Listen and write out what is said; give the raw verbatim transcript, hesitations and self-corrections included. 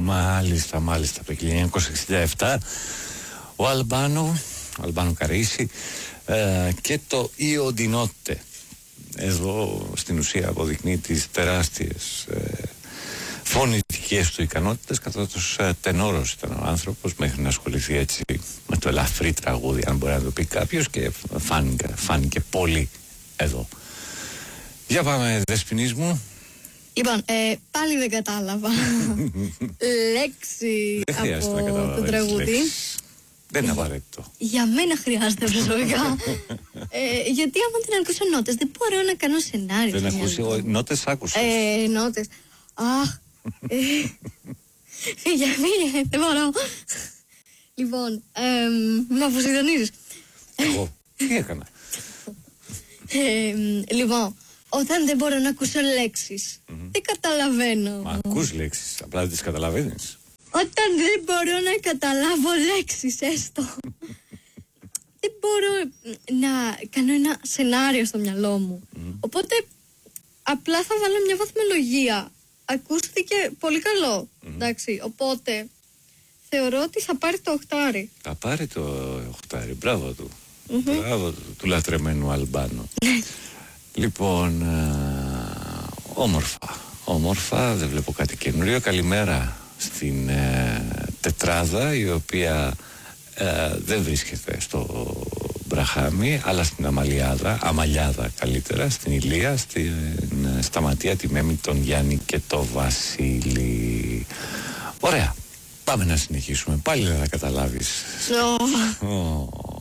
Μάλιστα, μάλιστα. Το χίλια εννιακόσια εξήντα επτά ο Αλμπάνο, ο Αλμπάνο Καρίσι ε, και το Ιοντινότε. Εδώ στην ουσία αποδεικνύει τις τεράστιες ε, φωνητικές του ικανότητες. Κατά τους ε, τενόρος ήταν ο άνθρωπος, μέχρι να ασχοληθεί έτσι με το ελαφρύ τραγούδι, αν μπορεί να το πει κάποιος, και φάνηκε, φάνηκε πολύ εδώ. Για πάμε, Δεσποινής μου. Λοιπόν, ε, πάλι δεν κατάλαβα λέξη δεν από το τραγούδι. Δεν είναι απαραίτητο. Για μένα χρειάζεται προσωπικά. ε, γιατί άμα την ακούσω νότες, δεν μπορώ να κάνω σενάριο. Δεν ακούσει, νότες άκουσες. Ε, νότες. Αχ. ε, φύγε, φύγε, δεν μπορώ. Λοιπόν, ε, με αποσυντονίζεις. Εγώ, τι έκανα. ε, λοιπόν, όταν δεν μπορώ να ακούσω λέξεις, mm-hmm. δεν καταλαβαίνω. Μα ακούς λέξεις, απλά δεν τις καταλαβαίνεις. Όταν δεν μπορώ να καταλάβω λέξεις έστω, δεν μπορώ να κάνω ένα σενάριο στο μυαλό μου. Mm. Οπότε απλά θα βάλω μια βαθμολογία. Ακούστηκε πολύ καλό, mm. εντάξει, οπότε θεωρώ ότι θα πάρει το οχτάρι. Θα πάρει το οχτάρι, μπράβο του. Mm-hmm. Μπράβο του, του λατρεμένου Αλμπάνου. Λοιπόν, α, όμορφα, όμορφα, δεν βλέπω κάτι καινούριο. Καλημέρα στην ε, τετράδα, η οποία ε, δεν βρίσκεται στο Μπραχάμι, αλλά στην Αμαλιάδα, Αμαλιάδα καλύτερα, στην Ηλία, στην ε, Σταματία, τη Μέμη, τον Γιάννη και το Βασίλη. Ωραία, πάμε να συνεχίσουμε. Πάλι δεν θα καταλάβεις. Oh. Oh.